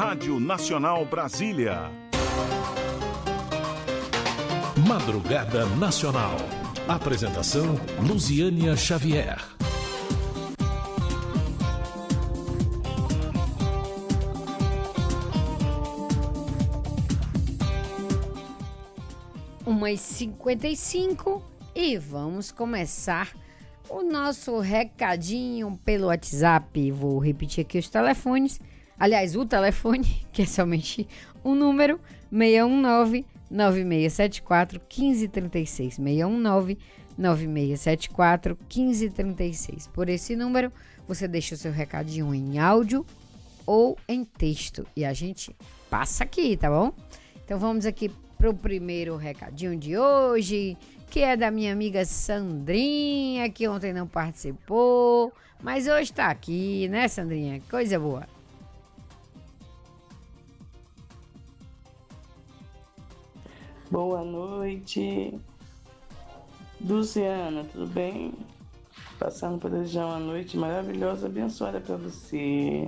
Rádio Nacional Brasília. Madrugada Nacional. Apresentação Luziânia Xavier. Umas 55 e vamos começar o nosso recadinho pelo WhatsApp. Vou repetir aqui os telefones. Aliás, o telefone, que é somente um número, 619-9674-1536. 619-9674-1536. Por esse número, você deixa o seu recadinho em áudio ou em texto. E a gente passa aqui, tá bom? Então vamos aqui pro primeiro recadinho de hoje, que é da minha amiga Sandrinha, que ontem não participou, mas hoje tá aqui, né, Sandrinha? Coisa boa. Boa noite, Luciana, tudo bem? Passando por desejar uma noite maravilhosa, abençoada para você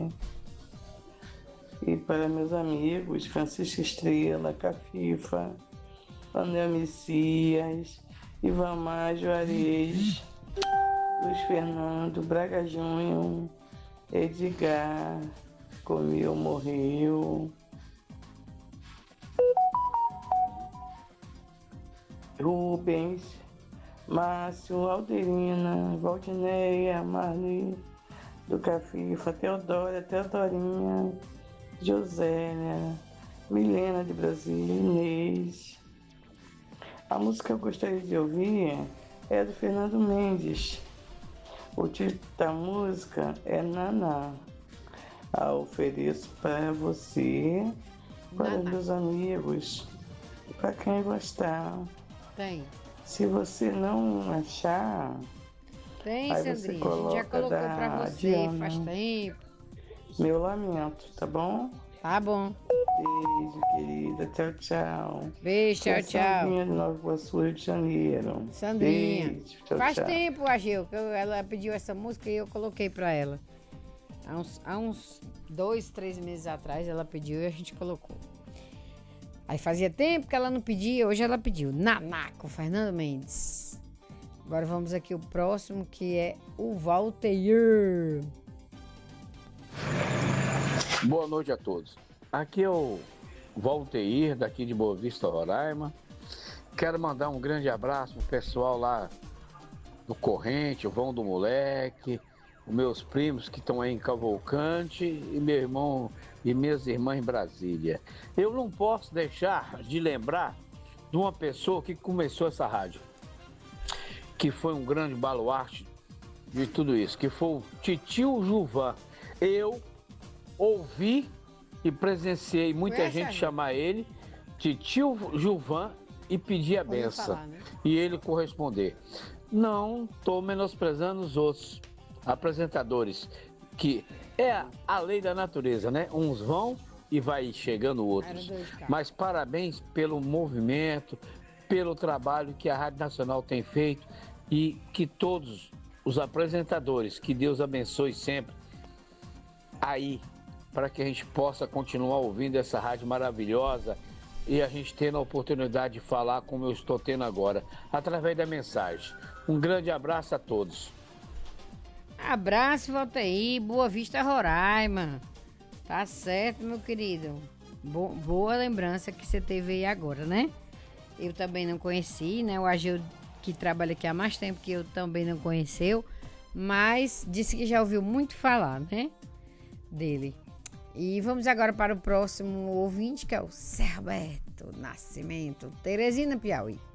e para meus amigos Francisco Estrela, Cafifa, Anel Messias, Ivamar Juarez, Luiz Fernando, Braga Júnior, Edgar, Comeu, Morreu, Rubens, Márcio, Alderina, Valdineia, Marli, do Cafifa, Teodora, Teodorinha, Josélia, Milena de Brasília, Inês. A música que eu gostaria de ouvir é do Fernando Mendes. O título da música é Naná. Ofereço para você, para meus amigos, para quem gostar. Tem. Se você não achar, Tem, aí Sandrinha. você A gente já colocou da pra você Diana. faz tempo. Meu lamento, tá bom? Tá bom. Beijo, querida. Tchau, tchau. Beijo, tchau, tchau. Sandrinha de Nova Iguaçu, Rio de Janeiro. Sandrinha. Beijo, tchau, Faz tchau. tempo, Agil, que ela pediu essa música e eu coloquei pra ela. Há uns 2, 3 meses atrás ela pediu e a gente colocou. Aí fazia tempo que ela não pedia, hoje ela pediu. Naná, com Fernando Mendes. Agora vamos aqui o próximo, que é o Valteir. Boa noite a todos. Aqui é o Valteir, daqui de Boa Vista, Roraima. Quero mandar um grande abraço pro pessoal lá do Corrente, o Vão do Moleque, os meus primos que estão aí em Cavalcante e meu irmão e minhas irmãs em Brasília. Eu não posso deixar de lembrar de uma pessoa que começou essa rádio, que foi um grande baluarte de tudo isso, que foi o Titio Juvan. Eu ouvi e presenciei muita gente chamar ele Titio Juvan e pedir a benção, né? E ele corresponder. Não estou menosprezando os outros apresentadores, que é a lei da natureza, né? Uns vão e vai chegando outros. Mas parabéns pelo movimento, pelo trabalho que a Rádio Nacional tem feito e que todos os apresentadores, que Deus abençoe sempre aí, para que a gente possa continuar ouvindo essa rádio maravilhosa e a gente tendo a oportunidade de falar como eu estou tendo agora, através da mensagem. Um grande abraço a todos. Abraço, Valteir, Boa Vista, Roraima. Tá certo, meu querido. Boa lembrança que você teve aí agora, né? Eu também não conheci, né? O Agil, que trabalha aqui há mais tempo que eu, também não conheceu, mas disse que já ouviu muito falar, né? Dele. E vamos agora para o próximo ouvinte, que é o Serberto Nascimento, Teresina, Piauí.